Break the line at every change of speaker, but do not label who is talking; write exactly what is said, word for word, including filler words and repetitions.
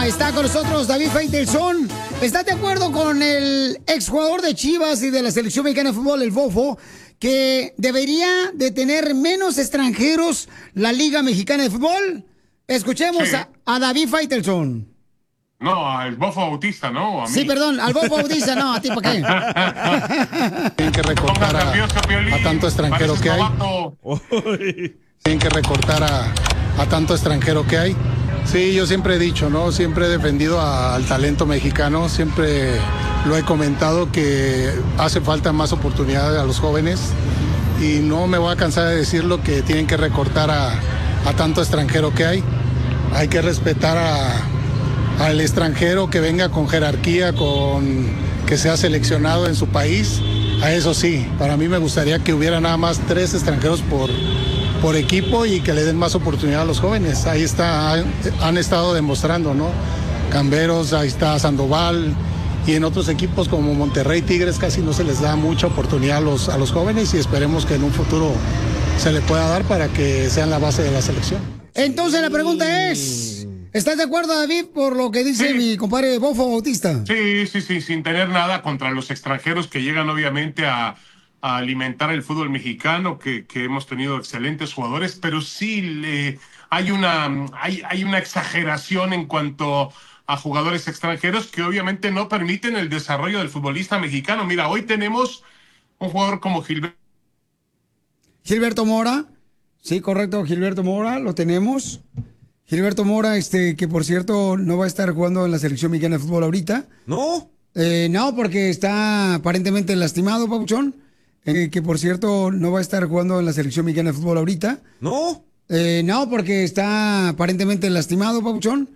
está con nosotros David Faitelson. ¿Estás de acuerdo con el exjugador de Chivas y de la selección mexicana de fútbol, el Bofo, que debería de tener menos extranjeros la Liga Mexicana de Fútbol? Escuchemos
Sí.
a, a David Faitelson.
No, al Bofo Bautista, ¿no? A mí.
Sí, perdón, al Bofo Bautista, no, ¿a ti para qué?
Tienen que recortar a, a tanto extranjero que hay. Tienen que recortar a, a tanto extranjero que hay. Sí, yo siempre he dicho, ¿no? Siempre he defendido a- al talento mexicano, siempre lo he comentado que hace falta más oportunidades a los jóvenes y no me voy a cansar de decirlo que tienen que recortar a, a tanto extranjero que hay. Hay que respetar a, al extranjero que venga con jerarquía, con que sea seleccionado en su país. A eso sí, para mí me gustaría que hubiera nada más tres extranjeros por, por equipo y que le den más oportunidad a los jóvenes. Ahí está, han, han estado demostrando, ¿no? Camberos, ahí está Sandoval, y en otros equipos como Monterrey, Tigres, casi no se les da mucha oportunidad a los, a los jóvenes y esperemos que en un futuro se le pueda dar para que sean la base de la selección.
Entonces la pregunta es, ¿estás de acuerdo, David, por lo que dice
Sí.
mi compadre Bofo Bautista?
Sí, sí, sí, sin tener nada contra los extranjeros que llegan obviamente a, a alimentar el fútbol mexicano, que, que hemos tenido excelentes jugadores, pero sí le, hay, una, hay, hay una exageración en cuanto a jugadores extranjeros que obviamente no permiten el desarrollo del futbolista mexicano. Mira, hoy tenemos un jugador como Gilberto.
Gilberto Mora, sí, correcto, Gilberto Mora, lo tenemos. Gilberto Mora, este, que por cierto no va a estar jugando en la selección mexicana de fútbol ahorita.
¿No?
Eh, no, porque está aparentemente lastimado, Papuchón. Eh, que por cierto no va a estar jugando en la selección mexicana de fútbol ahorita.
¿No?
Eh, no, porque está aparentemente lastimado, Papuchón.